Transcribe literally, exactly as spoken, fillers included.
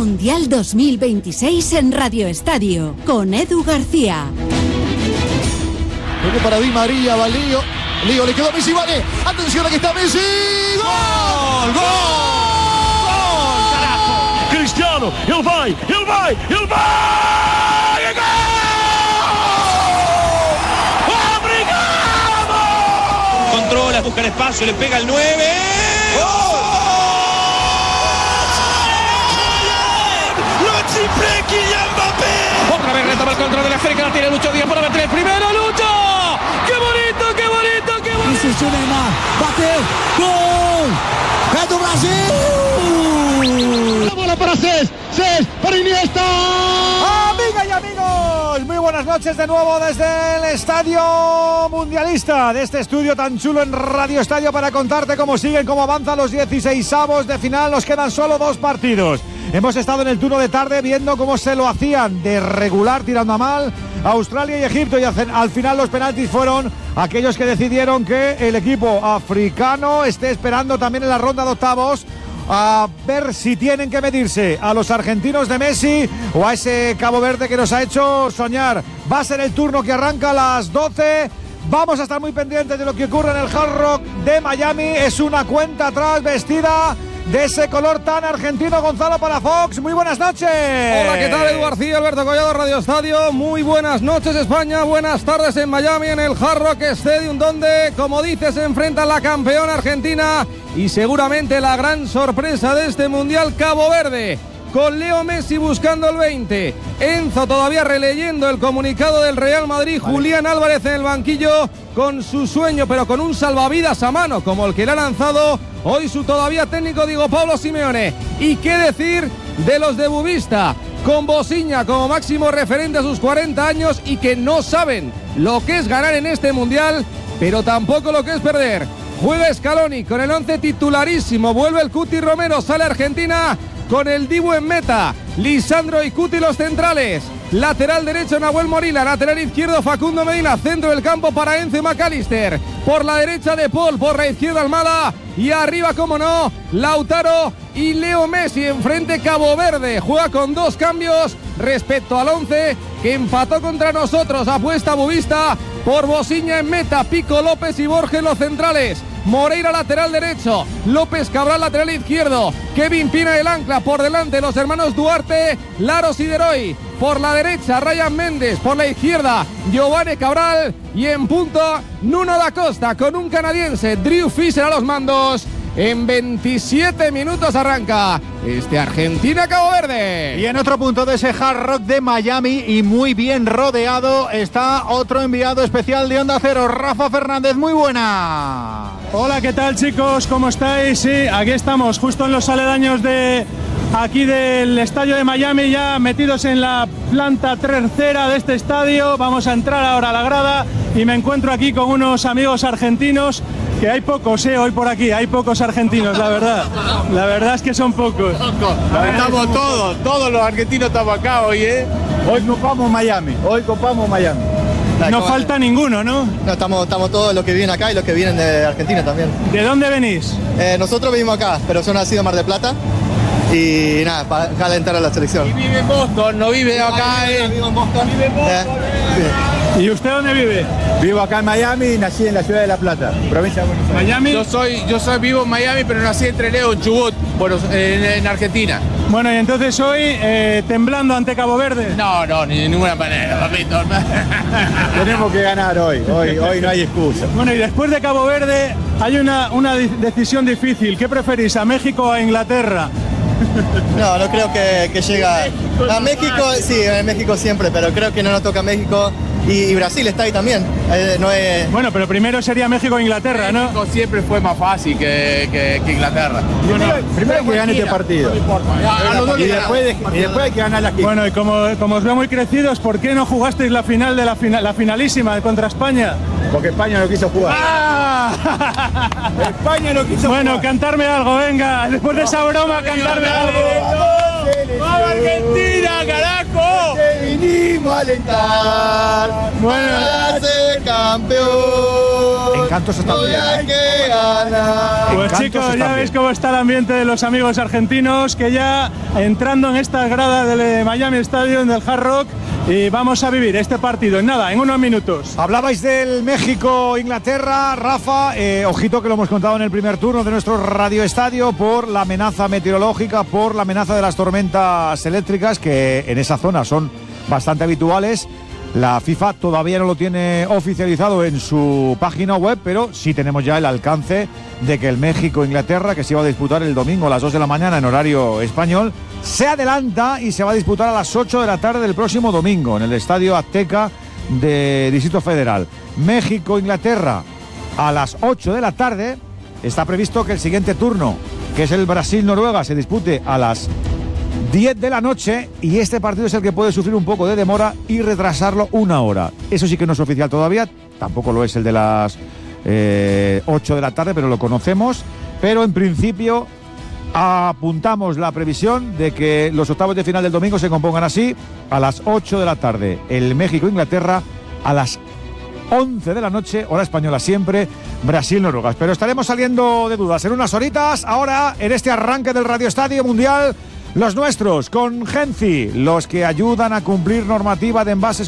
Mundial dos mil veintiséis en Radio Estadio, con Edu García. Viene para Di María, va Lío. Lío, le quedó Messi, vale. Atención, aquí está Messi. ¡Gol! ¡Gol! ¡Gol! ¡Carajo! Cristiano, ele vai, ele vai, ele vai! ¡Gol! ¡Obrigado! Controla, busca el espacio, le pega el nueve. ¡Gol! Otra vez retoma el control de la África, la tiene Lucho Díaz para meter el primero, Lucho. ¡Qué bonito, qué bonito, qué bonito! Isso, Neymar, bateu, gol! É do Brasil! La bola para Cés, Cés para Iniesta. Amigas y amigos, muy buenas noches de nuevo desde el Estadio Mundialista, de este estudio tan chulo en Radio Estadio para contarte cómo siguen, cómo avanzan los dieciseisavos de final. Nos quedan solo dos partidos. Hemos estado en el turno de tarde viendo cómo se lo hacían de regular, tirando a mal, Australia y Egipto, y al final los penaltis fueron aquellos que decidieron que el equipo africano esté esperando también en la ronda de octavos a ver si tienen que medirse a los argentinos de Messi o a ese Cabo Verde que nos ha hecho soñar. Va a ser el turno que arranca a las doce. Vamos a estar muy pendientes de lo que ocurre en el Hard Rock de Miami. Es una cuenta atrás vestida de ese color tan argentino. Gonzalo Palafox, muy buenas noches. Hola, ¿qué tal? Edu García, Alberto Collado, Radio Estadio. Muy buenas noches, España. Buenas tardes en Miami, en el Hard Rock Stadium, donde, como dices, se enfrenta la campeona argentina y seguramente la gran sorpresa de este Mundial, Cabo Verde, con Leo Messi buscando el veinte, Enzo todavía releyendo el comunicado del Real Madrid, vale. Julián Álvarez en el banquillo con su sueño, pero con un salvavidas a mano, como el que le ha lanzado hoy su todavía técnico Diego Pablo Simeone. Y qué decir de los de Bubista, con Bosiña como máximo referente a sus cuarenta años y que no saben lo que es ganar en este Mundial, pero tampoco lo que es perder. Juega Scaloni con el once titularísimo, vuelve el Cuti Romero, sale Argentina con el Dibu en meta, Lisandro y Cuti los centrales, lateral derecho Nahuel Molina, lateral izquierdo Facundo Medina, centro del campo para Enzo y McAllister, por la derecha De Paul, por la izquierda Almada y arriba, como no, Lautaro y Leo Messi. Enfrente Cabo Verde, juega con dos cambios respecto al once que empató contra nosotros. Apuesta Bubista por Bosiña en meta, Pico, López y Borges los centrales, Moreira lateral derecho, López Cabral lateral izquierdo, Kevin Pina el ancla, por delante los hermanos Duarte, Laros y Deroy, por la derecha Ryan Méndez, por la izquierda Giovanni Cabral y en punto Nuno da Costa con un canadiense, Drew Fisher a los mandos. En veintisiete minutos arranca este Argentina-Cabo Verde. Y en otro punto de ese Hard Rock de Miami y muy bien rodeado está otro enviado especial de Onda Cero, Rafa Fernández. Muy buena. Hola, ¿qué tal, chicos? ¿Cómo estáis? Sí, aquí estamos justo en los aledaños de aquí del estadio de Miami, ya metidos en la planta tercera de este estadio. Vamos a entrar ahora a la grada y me encuentro aquí con unos amigos argentinos, que hay pocos, eh, hoy por aquí, hay pocos argentinos, la verdad. La verdad es que son pocos. Estamos todos, todos los argentinos estamos acá hoy, ¿eh? Hoy copamos Miami, hoy copamos Miami. No falta ninguno, ¿no? No, estamos, estamos todos los que vienen acá y los que vienen de Argentina también. ¿De dónde venís? Eh, nosotros vivimos acá, pero yo nacido en Mar del Plata. Y nada, para calentar a la selección. Y vive en Boston, no vive acá. Eh. Vivo en Boston. Vive en Boston. Eh. ¿Y usted dónde vive? Vivo acá en Miami y nací en la ciudad de La Plata, provincia de Buenos Aires. ¿Miami? Yo soy, yo soy vivo en Miami, pero nací en Trelew, en Chubut, bueno, en, en Argentina. Bueno, y entonces hoy eh, temblando ante Cabo Verde. No, no, ni de ninguna manera, papito. Tenemos que ganar hoy, hoy, hoy no hay excusa. Bueno, y después de Cabo Verde hay una, una decisión difícil. ¿Qué preferís, a México o a Inglaterra? No, no creo que, que llega a México, sí, en México siempre, pero creo que no nos toca México y, y Brasil está ahí también. Eh, no es... Bueno, pero primero sería México e Inglaterra, ¿no? México siempre fue más fácil que, que, que Inglaterra. Bueno, primero que gane este partido. No y, después de, y después hay que ganar la quinta. Bueno, y como, como os veo muy crecidos, ¿por qué no jugasteis la final de la, final, la finalísima contra España? Porque España no quiso jugar. ¡Ah! España no quiso bueno, jugar. Cantarme algo, venga. Después de esa broma, cantarme algo. ¡Vamos Argentina, carajo! te vinimos a alentar. Bueno. Para ser campeón. Encantos está hoy bien. hay que ganar. Pues Encantos chicos, está ya bien. veis cómo está el ambiente de los amigos argentinos, que ya entrando en esta grada del Miami Stadium del Hard Rock, y vamos a vivir este partido en nada, en unos minutos. Hablabais del México-Inglaterra, Rafa, eh, ojito que lo hemos contado en el primer turno de nuestro Radio Estadio por la amenaza meteorológica, por la amenaza de las tormentas eléctricas que en esa zona son bastante habituales. La FIFA todavía no lo tiene oficializado en su página web, pero sí tenemos ya el alcance de que el México-Inglaterra, que se iba a disputar el domingo a las dos de la mañana en horario español, se adelanta y se va a disputar a las ocho de la tarde del próximo domingo en el Estadio Azteca de Distrito Federal. México-Inglaterra a las ocho de la tarde. Está previsto que el siguiente turno, que es el Brasil-Noruega, se dispute a las diez de la noche, y este partido es el que puede sufrir un poco de demora y retrasarlo una hora. Eso sí que no es oficial todavía, tampoco lo es el de las eh, ocho de la tarde, pero lo conocemos. Pero en principio apuntamos la previsión de que los octavos de final del domingo se compongan así: a las ocho de la tarde el México-Inglaterra, a las once de la noche, hora española siempre, Brasil-Noruega. Pero estaremos saliendo de dudas en unas horitas. Ahora, en este arranque del Radio Estadio Mundial, los nuestros con Genci, los que ayudan a cumplir normativa de envases